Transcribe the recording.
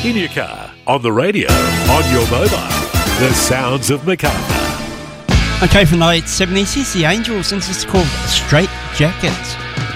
In your car, on the radio, on your mobile. The sounds of Macarthur. Okay, from the late 70s, here's the Angels, and this is called Straight Jacket.